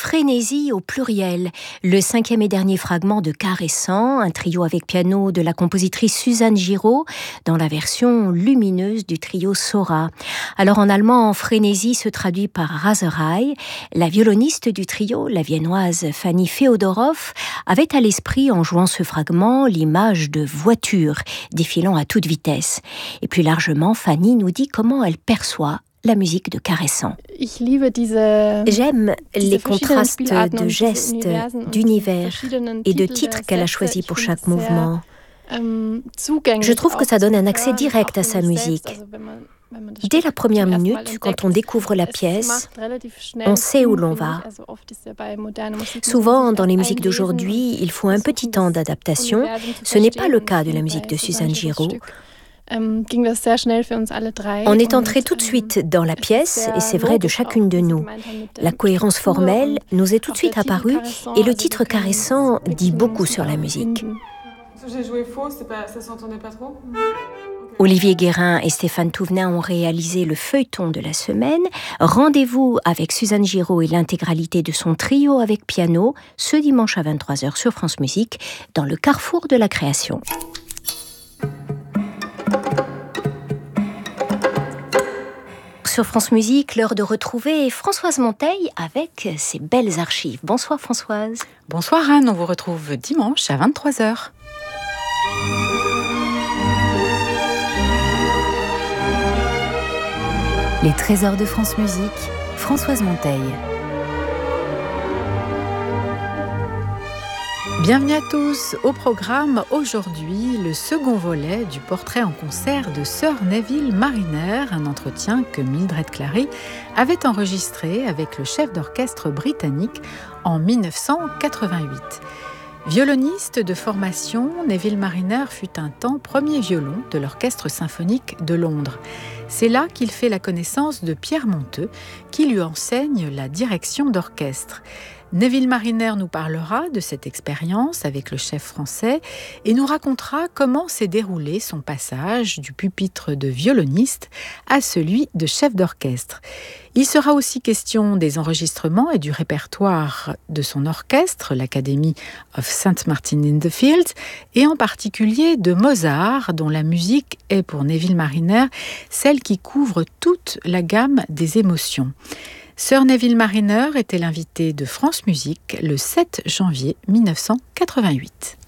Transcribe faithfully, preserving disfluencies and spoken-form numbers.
Frénésie au pluriel, le cinquième et dernier fragment de Caressant, un trio avec piano de la compositrice Suzanne Giraud, dans la version lumineuse du trio Sora. Alors en allemand, Frénésie se traduit par Raserei. La violoniste du trio, la viennoise Fanny Féodorov, avait à l'esprit, en jouant ce fragment, l'image de voitures défilant à toute vitesse. Et plus largement, Fanny nous dit comment elle perçoit la musique de Caressant. J'aime les contrastes de gestes, d'univers et de titres qu'elle a choisis pour chaque mouvement. Je trouve que ça donne un accès direct à sa musique. Dès la première minute, quand on découvre la pièce, on sait où l'on va. Souvent, dans les musiques d'aujourd'hui, il faut un petit temps d'adaptation. Ce n'est pas le cas de la musique de Suzanne Giraud. On est entré tout de suite dans la pièce, et c'est vrai de chacune de nous. La cohérence formelle nous est tout de suite apparue, et le titre Caressant dit beaucoup sur la musique. J'ai joué faux, pas, ça s'entendait pas trop. Olivier Guérin et Stéphane Touvenin ont réalisé le feuilleton de la semaine. Rendez-vous avec Suzanne Giraud et l'intégralité de son trio avec piano ce dimanche à vingt-trois heures sur France Musique, dans le carrefour de la création. Sur France Musique, l'heure de retrouver Françoise Monteil avec ses belles archives. Bonsoir Françoise. Bonsoir Anne, on vous retrouve dimanche à vingt-trois heures. Les trésors de France Musique, Françoise Monteil. Bienvenue à tous. Au programme aujourd'hui, le second volet du portrait en concert de Sir Neville Marriner, un entretien que Mildred Clary avait enregistré avec le chef d'orchestre britannique en dix-neuf cent quatre-vingt-huit. Violoniste de formation, Neville Marriner fut un temps premier violon de l'Orchestre symphonique de Londres. C'est là qu'il fait la connaissance de Pierre Monteux, qui lui enseigne la direction d'orchestre. Neville Marriner nous parlera de cette expérience avec le chef français et nous racontera comment s'est déroulé son passage du pupitre de violoniste à celui de chef d'orchestre. Il sera aussi question des enregistrements et du répertoire de son orchestre, l'Academy of Saint Martin in the Fields, et en particulier de Mozart, dont la musique est pour Neville Marriner celle qui couvre toute la gamme des émotions. Sir Neville Marriner était l'invité de France Musique le sept janvier dix-neuf cent quatre-vingt-huit.